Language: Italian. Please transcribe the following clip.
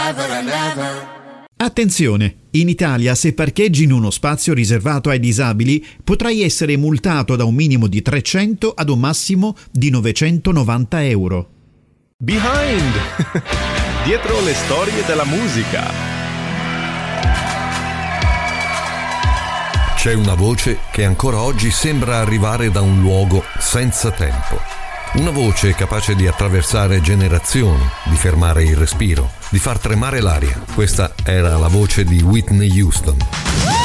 forever and ever. Attenzione! In Italia, se parcheggi in uno spazio riservato ai disabili, potrai essere multato da un minimo di 300 ad un massimo di 990 euro. Behind! Dietro le storie della musica. C'è una voce che ancora oggi sembra arrivare da un luogo senza tempo. Una voce capace di attraversare generazioni, di fermare il respiro, di far tremare l'aria. Questa era la voce di Whitney Houston.